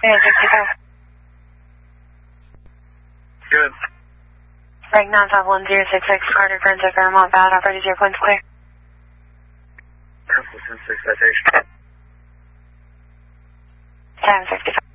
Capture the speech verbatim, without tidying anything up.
seven sixty-five. Good. Break nine five one zero six six, Carter, Brunswick, Fairmont, bound, operator zero points clear. Council ten six citation. seven sixty-five.